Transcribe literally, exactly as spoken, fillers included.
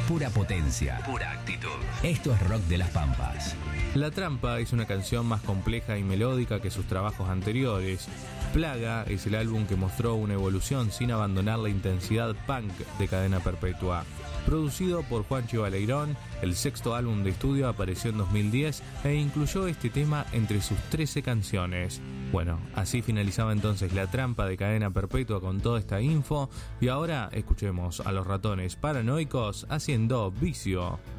Pura potencia, pura actitud. Esto es Rock de las Pampas. La Trampa es una canción más compleja y melódica que sus trabajos anteriores. Plaga es el álbum que mostró una evolución sin abandonar la intensidad punk de Cadena Perpetua. Producido por Juancho Baleirón, el sexto álbum de estudio apareció en dos mil diez e incluyó este tema entre sus trece canciones. Bueno, así finalizaba entonces La Trampa de Cadena Perpetua con toda esta info, y ahora escuchemos a Los Ratones Paranoicos haciendo Vicio.